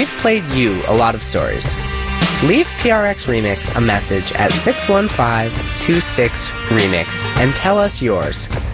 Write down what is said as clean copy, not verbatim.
we've played you a lot of stories. Leave PRX Remix a message at 615-26-REMIX and tell us yours.